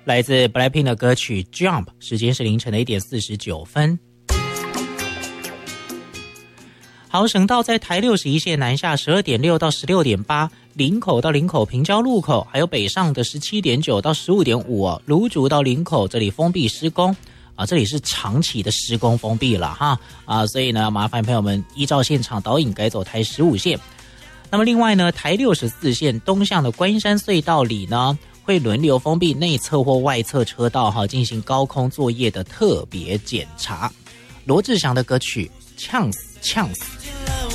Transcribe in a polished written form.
来自 BLACKPINK 的歌曲 Jump， 时间是凌晨的1点49分。好，省道在台61线南下12.6到16.8，林口到林口平交路口，还有北上的17.9到15.5，芦竹到林口这里封闭施工啊，这里是长期的施工封闭了哈啊，所以呢，麻烦朋友们依照现场导引改走台15线。那么另外呢，台64线东向的观音山隧道里呢，会轮流封闭内侧或外侧车道哈，进行高空作业的特别检查。罗志祥的歌曲《呛死呛死》。